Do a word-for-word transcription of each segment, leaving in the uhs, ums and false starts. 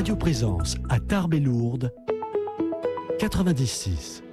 Radio Présence à Tarbes et Lourdes, quatre-vingt-dix six.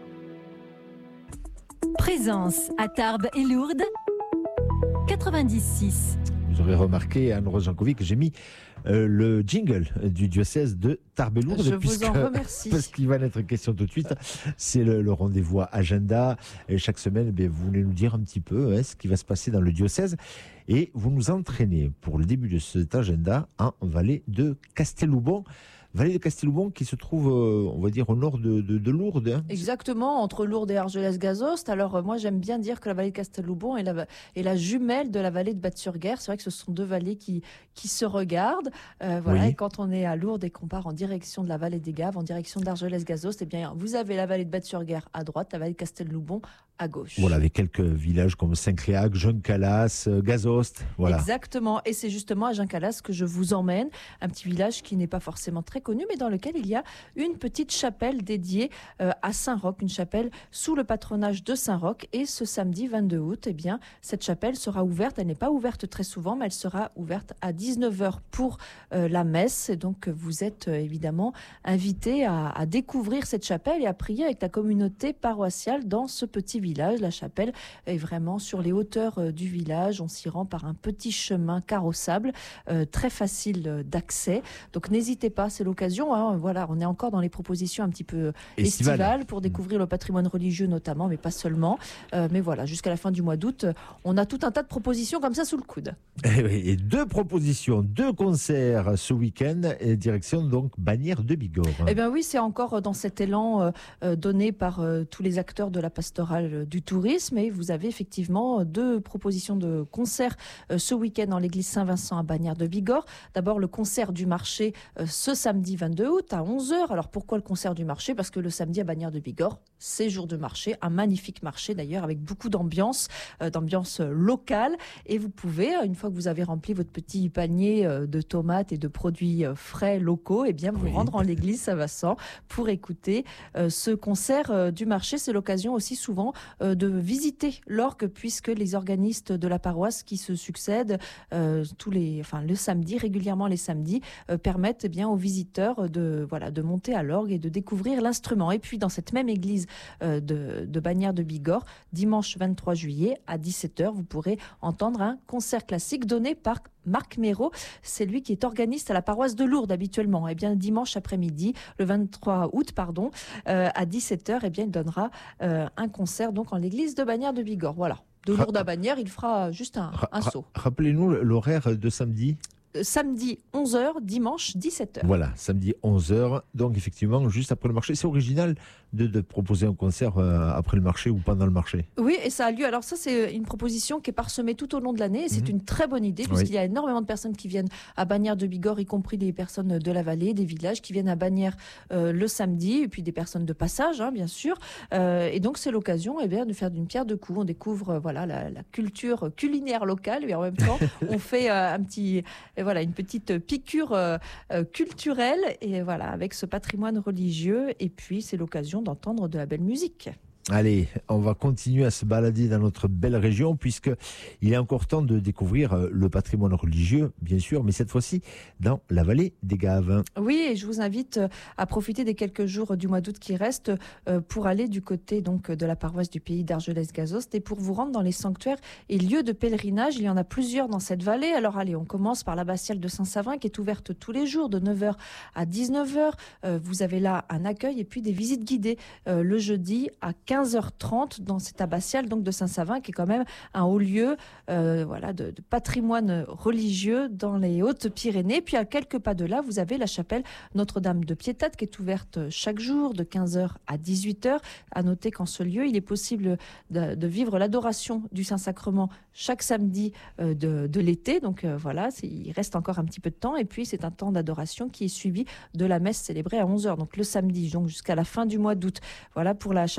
Présence à Tarbes et Lourdes, quatre-vingt-dix six. Vous aurez remarqué, Anne-Rose Jancovic, que j'ai mis euh, le jingle du diocèse de Tarbes et Lourdes. Je puisque, vous en remercie. Parce qu'il va être question tout de suite. C'est le, le rendez-vous agenda. Et chaque semaine, eh vous venez nous dire un petit peu hein, ce qui va se passer dans le diocèse. Et vous nous entraînez pour le début de cet agenda en vallée de Casteloubon. Vallée de Casteloubon qui se trouve, euh, on va dire, au nord de, de, de Lourdes. Hein. Exactement, entre Lourdes et Argelès-Gazost. Alors euh, moi j'aime bien dire que la vallée de Casteloubon est la, est la jumelle de la vallée de Batte-sur-Guer. C'est vrai que ce sont deux vallées qui, qui se regardent. Euh, voilà. Oui. Et quand on est à Lourdes et qu'on part en direction de la vallée des Gaves, en direction d'Argelès-Gazost, eh bien vous avez la vallée de Batte-sur-Guer à droite, la vallée de Casteloubon à gauche. Voilà, avec quelques villages comme Saint-Cléac, Jeune-Calas, euh, Gazost. Voilà. Exactement, et c'est justement à Jean-Calas que je vous emmène, un petit village qui n'est pas forcément très connu, mais dans lequel il y a une petite chapelle dédiée euh, à Saint-Roch, une chapelle sous le patronage de Saint-Roch. Et ce samedi vingt-deux août, eh bien, cette chapelle sera ouverte. Elle n'est pas ouverte très souvent, mais elle sera ouverte à dix-neuf heures pour euh, la messe. Et donc, vous êtes euh, évidemment invités à, à découvrir cette chapelle et à prier avec la communauté paroissiale dans ce petit village. La chapelle est vraiment sur les hauteurs euh, du village. On s'y rend par un petit chemin carrossable, euh, très facile euh, d'accès. Donc, n'hésitez pas, c'est l'occasion. Hein, voilà, on est encore dans les propositions un petit peu Estival. estivales pour découvrir le patrimoine religieux notamment, mais pas seulement. Euh, mais voilà, jusqu'à la fin du mois d'août, on a tout un tas de propositions comme ça sous le coude. Et, oui, et deux propositions, deux concerts ce week-end, et direction donc Bagnères de Bigorre. Eh bien oui, c'est encore dans cet élan euh, donné par euh, tous les acteurs de la pastorale du tourisme, et vous avez effectivement deux propositions de concerts euh, ce week-end dans l'église Saint-Vincent à Bagnères de Bigorre. D'abord le concert du marché euh, ce samedi vingt-deux août à onze heures. Alors pourquoi le concert du marché ? Parce que le samedi à Bagnères de Bigorre, c'est jour de marché, un magnifique marché d'ailleurs avec beaucoup d'ambiance, euh, d'ambiance locale, et vous pouvez, une fois que vous avez rempli votre petit panier euh, de tomates et de produits euh, frais locaux, eh bien vous Oui. rendre en l'église Saint-Vincent pour écouter euh, ce concert euh, du marché. C'est l'occasion aussi souvent euh, de visiter l'orgue, puisque les organistes de la paroisse qui se succèdent euh, tous les, enfin le samedi, régulièrement les samedis, euh, permettent eh bien aux visiteurs de voilà de monter à l'orgue et de découvrir l'instrument. Et puis dans cette même église euh, de, de Bagnères de Bigorre, dimanche vingt-trois juillet à dix-sept heures, vous pourrez entendre un concert classique donné par Marc Méraud. C'est lui qui est organiste à la paroisse de Lourdes habituellement. Et bien dimanche après-midi, le vingt-trois août, pardon, euh, à dix-sept heures, et bien il donnera euh, un concert donc en l'église de Bagnères de Bigorre. Voilà. De Lourdes à Bagnères, il fera juste un, Ra- un saut. Rappelez-nous l'horaire de samedi. Euh, Samedi onze heures, dimanche dix-sept heures. Voilà, samedi onze heures. Donc effectivement, juste après le marché. C'est original de, de proposer un concert euh, après le marché ou pendant le marché. Oui, et ça a lieu. Alors ça, c'est une proposition qui est parsemée tout au long de l'année, et c'est Mhm. une très bonne idée, puisqu'il y a énormément de personnes qui viennent à Bagnères de Bigorre, y compris des personnes de la vallée, des villages, qui viennent à Bagnères euh, le samedi, et puis des personnes de passage, hein, bien sûr. Euh, et donc c'est l'occasion, eh bien, de faire d'une pierre deux coups. On découvre, euh, voilà, la, la culture culinaire locale, et en même temps, on fait euh, un petit, et voilà, une petite piqûre euh, euh, culturelle, et voilà, avec ce patrimoine religieux. Et puis c'est l'occasion d'entendre de la belle musique. Allez, on va continuer à se balader dans notre belle région, puisque il est encore temps de découvrir euh, le patrimoine religieux, bien sûr, mais cette fois-ci dans la vallée des Gaves. Oui, et je vous invite euh, à profiter des quelques jours du mois d'août qui restent euh, pour aller du côté donc de la paroisse du pays d'Argelès-Gazost, et pour vous rendre dans les sanctuaires et lieux de pèlerinage. Il y en a plusieurs dans cette vallée. Alors allez, on commence par l'abbatiale de Saint-Savin, qui est ouverte tous les jours de neuf heures à dix-neuf heures. Euh, vous avez là un accueil et puis des visites guidées euh, le jeudi à quinze heures trente dans cette abbatiale donc de Saint-Savin, qui est quand même un haut lieu euh, voilà, de, de patrimoine religieux dans les Hautes-Pyrénées. Puis à quelques pas de là, vous avez la chapelle Notre-Dame de Piétate, qui est ouverte chaque jour de quinze heures à dix-huit heures. À noter qu'en ce lieu, il est possible de, de vivre l'adoration du Saint-Sacrement chaque samedi euh, de, de l'été. Donc euh, voilà, il reste encore un petit peu de temps. Et puis c'est un temps d'adoration qui est suivi de la messe célébrée à onze heures, donc le samedi, donc jusqu'à la fin du mois d'août. Voilà pour la chapelle Notre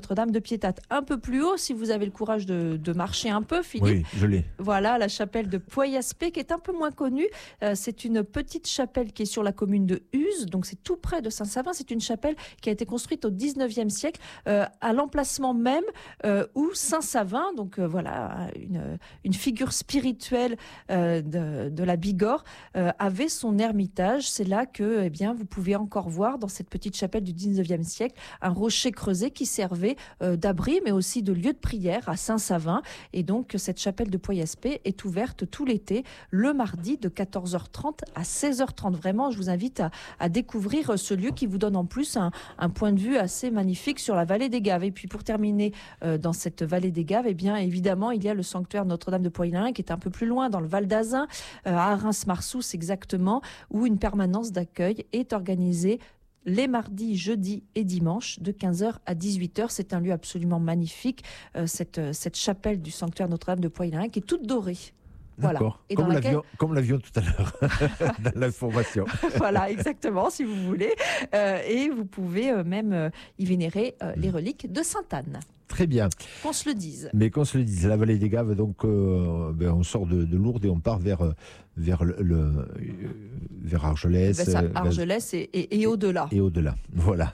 Notre-Dame de Piétat. Un peu plus haut, si vous avez le courage de, de marcher un peu, Philippe. Oui, je l'ai. Voilà, la chapelle de Poyaspé, qui est un peu moins connue. Euh, c'est une petite chapelle qui est sur la commune de Uzes, donc c'est tout près de Saint-Savin. C'est une chapelle qui a été construite au dix-neuvième siècle, euh, à l'emplacement même euh, où Saint-Savin, donc euh, voilà, une, une figure spirituelle euh, de, de la Bigorre, euh, avait son ermitage. C'est là que, eh bien, vous pouvez encore voir dans cette petite chapelle du dix-neuvième siècle un rocher creusé qui servait euh, d'abri, mais aussi de lieu de prière à Saint-Savin. Et donc, cette chapelle de Poyaspé est ouverte tout l'été, le mardi de quatorze heures trente à seize heures trente. Vraiment, je vous invite à, à découvrir ce lieu qui vous donne en plus un, un point de vue assez magnifique sur la vallée des Gaves. Et puis, pour terminer euh, dans cette vallée des Gaves, eh bien, évidemment, il y a le sanctuaire Notre-Dame de Poix-Lin qui est un peu plus loin, dans le Val d'Azun, euh, à Reims-Marsous exactement, où une permanence d'accueil est organisée les mardis, jeudis et dimanches de quinze heures à dix-huit heures. C'est un lieu absolument magnifique, euh, cette, cette chapelle du sanctuaire Notre-Dame de Poix-Lin qui est toute dorée. Voilà. D'accord. Et Comme, dans laquelle... l'avion, comme l'avion tout à l'heure, dans l'information. Voilà, exactement, si vous voulez. Euh, et vous pouvez euh, même euh, y vénérer euh, les reliques de Sainte-Anne. Très bien. Qu'on se le dise. Mais qu'on se le dise, la vallée des Gaves, donc euh, ben, on sort de, de Lourdes et on part vers, vers, le, le, vers Argelès. Ben, ça, Argelès et, et, et au-delà. Et au-delà, voilà.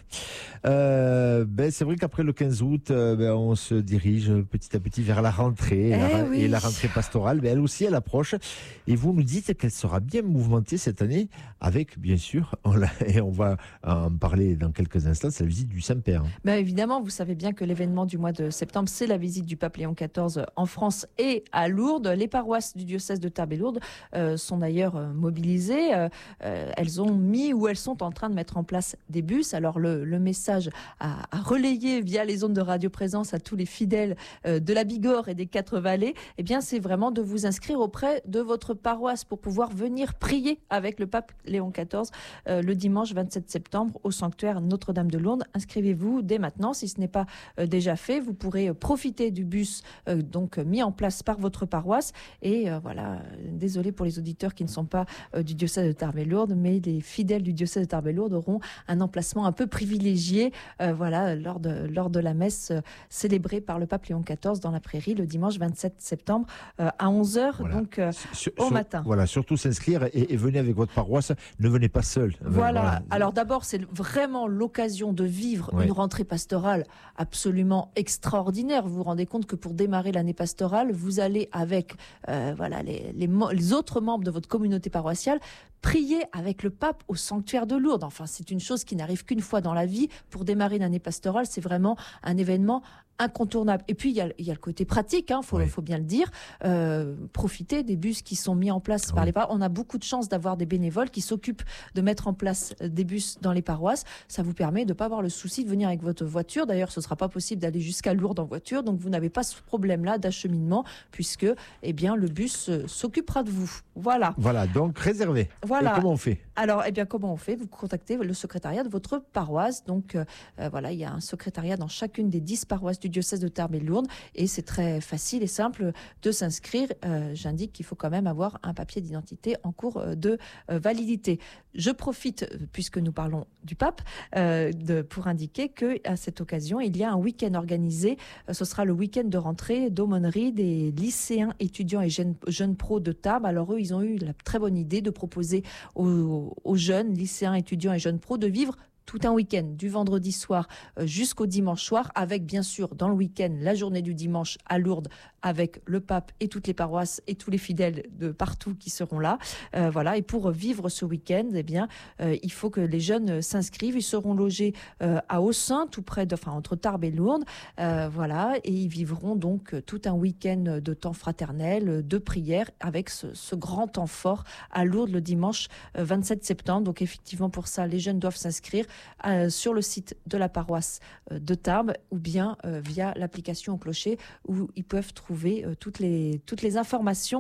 Euh, ben, c'est vrai qu'après le quinze août, euh, ben, on se dirige petit à petit vers la rentrée. Eh et, la, oui. et la rentrée pastorale, ben, elle aussi, elle approche. Et vous nous dites qu'elle sera bien mouvementée cette année avec, bien sûr, on l'a, et on va en parler dans quelques instants, c'est la visite du Saint-Père. Ben, évidemment, vous savez bien que l'événement du mois de septembre, c'est la visite du pape Léon quatorze en France et à Lourdes. Les paroisses du diocèse de Tarbes et Lourdes euh, sont d'ailleurs euh, mobilisées. Euh, euh, elles ont mis ou elles sont en train de mettre en place des bus. Alors le, le message à, à relayer via les ondes de radio-présence à tous les fidèles euh, de la Bigorre et des quatre vallées, eh bien, c'est vraiment de vous inscrire auprès de votre paroisse pour pouvoir venir prier avec le pape Léon quatorze euh, le dimanche vingt-sept septembre au sanctuaire Notre-Dame de Lourdes. Inscrivez-vous dès maintenant si ce n'est pas euh, déjà fait. Vous pourrez profiter du bus euh, donc mis en place par votre paroisse. Et euh, voilà, désolé pour les auditeurs qui ne sont pas euh, du diocèse de Tarbes et Lourdes, mais les fidèles du diocèse de Tarbes et Lourdes auront un emplacement un peu privilégié euh, voilà, lors, de, lors de la messe euh, célébrée par le pape Léon quatorze dans la prairie le dimanche vingt-sept septembre euh, à onze heures, Voilà. donc euh, Sur- au sur- matin. Voilà, surtout s'inscrire et, et venez avec votre paroisse. Ne venez pas seul. Voilà. Alors d'abord, c'est vraiment l'occasion de vivre Ouais. une rentrée pastorale absolument extraordinaire. Vous vous rendez compte que pour démarrer l'année pastorale, vous allez avec euh, voilà, les, les, mo- les autres membres de votre communauté paroissiale prier avec le pape au sanctuaire de Lourdes. Enfin, c'est une chose qui n'arrive qu'une fois dans la vie. Pour démarrer une année pastorale, c'est vraiment un événement incontournable. Et puis, il y a, il y a le côté pratique, il hein, faut, Oui. faut bien le dire. Euh, profiter des bus qui sont mis en place par Oui. les paroisses. On a beaucoup de chance d'avoir des bénévoles qui s'occupent de mettre en place des bus dans les paroisses. Ça vous permet de ne pas avoir le souci de venir avec votre voiture. D'ailleurs, ce ne sera pas possible d'aller jusqu'à Lourdes en voiture. Donc, vous n'avez pas ce problème-là d'acheminement puisque eh bien, le bus euh, s'occupera de vous. Voilà. Voilà, donc réservé. Voilà. Et comment on fait? Alors, eh bien, comment on fait? Vous contactez le secrétariat de votre paroisse. Donc, euh, euh, voilà, il y a un secrétariat dans chacune des dix paroisses du diocèse de Tarbes et de Lourdes. Et c'est très facile et simple de s'inscrire. Euh, J'indique qu'il faut quand même avoir un papier d'identité en cours euh, de euh, validité. Je profite, euh, puisque nous parlons du pape, euh, de, pour indiquer qu'à cette occasion, il y a un week-end organisé. Euh, ce sera le week-end de rentrée d'aumônerie des lycéens, étudiants et jeunes, jeunes pros de Tarbes. Alors eux, ils ont eu la très bonne idée de proposer aux, aux jeunes, lycéens, étudiants et jeunes pros de vivre tout un week-end, du vendredi soir euh, jusqu'au dimanche soir, avec bien sûr dans le week-end la journée du dimanche à Lourdes, avec le pape et toutes les paroisses et tous les fidèles de partout qui seront là. Euh, voilà. Et pour vivre ce week-end, eh bien, euh, il faut que les jeunes s'inscrivent. Ils seront logés euh, à Aussin, tout près de, enfin entre Tarbes et Lourdes. Euh, voilà. Et ils vivront donc tout un week-end de temps fraternel, de prière, avec ce, ce grand temps fort à Lourdes le dimanche euh, vingt-sept septembre. Donc effectivement, pour ça, les jeunes doivent s'inscrire euh, sur le site de la paroisse euh, de Tarbes ou bien euh, via l'application au clocher où ils peuvent trouver euh, toutes les, toutes les informations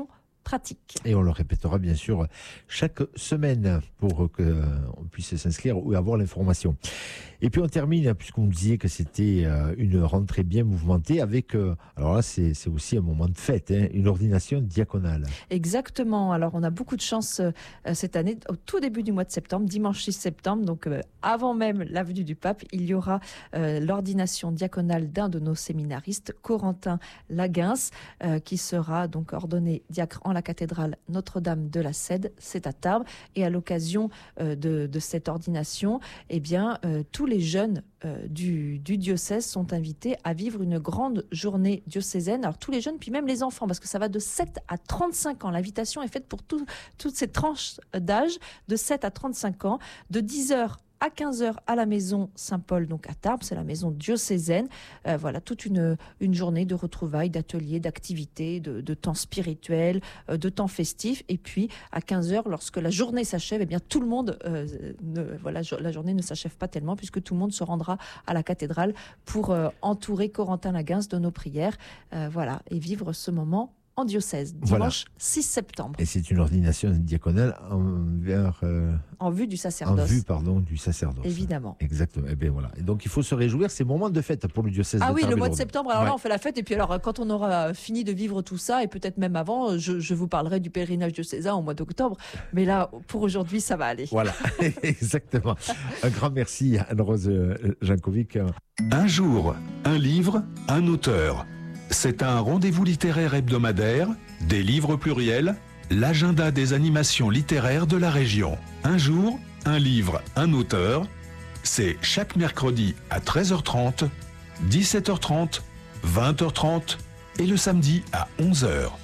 pratique. Et on le répétera bien sûr chaque semaine pour qu'on puisse s'inscrire ou avoir l'information. Et puis on termine, puisqu'on disait que c'était une rentrée bien mouvementée, avec, alors là c'est, c'est aussi un moment de fête, hein, une ordination diaconale. Exactement, alors on a beaucoup de chance euh, cette année, au tout début du mois de septembre, dimanche six septembre, donc euh, avant même la venue du pape, il y aura euh, l'ordination diaconale d'un de nos séminaristes, Corentin Laguens, euh, qui sera donc ordonné diacre en la cathédrale Notre-Dame de la Cède, c'est à Tarbes, et à l'occasion euh, de, de cette ordination, eh bien, euh, tous les jeunes euh, du, du diocèse sont invités à vivre une grande journée diocésaine. Alors tous les jeunes, puis même les enfants, parce que ça va de sept à trente-cinq ans. L'invitation est faite pour tout, toutes ces tranches d'âge, de sept à trente-cinq ans, de dix heures à quinze heures à la maison Saint-Paul, donc à Tarbes, c'est la maison diocésaine. Euh, voilà, toute une, une journée de retrouvailles, d'ateliers, d'activités, de, de temps spirituel, euh, de temps festif. Et puis, à quinze heures, lorsque la journée s'achève, eh bien, tout le monde, euh, ne, voilà, la journée ne s'achève pas tellement, puisque tout le monde se rendra à la cathédrale pour euh, entourer Corentin Laguens de nos prières. Euh, voilà, et vivre ce moment en diocèse, dimanche voilà. six septembre. Et c'est une ordination diaconale envers, euh, en vue du sacerdoce. En vue, pardon, du sacerdoce. Évidemment. Exactement. Et bien voilà. Et donc il faut se réjouir, c'est moment de fête pour le diocèse ah de Tarbes. Ah oui, le mois de septembre, alors ouais. là on fait la fête, et puis alors quand on aura fini de vivre tout ça, et peut-être même avant, je, je vous parlerai du pèlerinage diocésain au mois d'octobre, mais là, pour aujourd'hui, ça va aller. Voilà, exactement. Un grand merci à Anne-Rose Jankovic. Un jour, un livre, un auteur. C'est un rendez-vous littéraire hebdomadaire, des livres pluriels, l'agenda des animations littéraires de la région. Un jour, un livre, un auteur. C'est chaque mercredi à treize heures trente, dix-sept heures trente, vingt heures trente et le samedi à onze heures.